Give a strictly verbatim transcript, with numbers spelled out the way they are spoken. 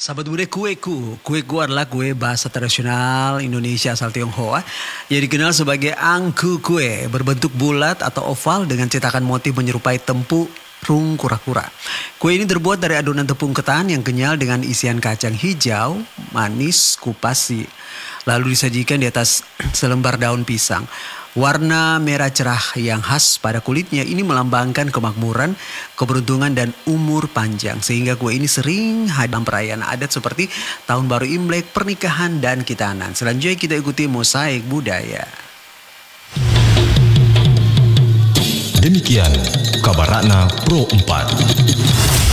Sahabat muda, kueku. Kueku adalah kue bahasa tradisional Indonesia asal Tionghoa yang dikenal sebagai angku kue, berbentuk bulat atau oval dengan cetakan motif menyerupai tempurung kura-kura. Kue ini terbuat dari adonan tepung ketan yang kenyal dengan isian kacang hijau, manis, kupasi. Lalu disajikan di atas selembar daun pisang. Warna merah cerah yang khas pada kulitnya ini melambangkan kemakmuran, keberuntungan dan umur panjang. Sehingga kue ini sering hadir dalam perayaan adat seperti Tahun Baru Imlek, pernikahan dan khitanan. Selanjutnya kita ikuti mosaik budaya. Demikian kabar Ratna Pro empat.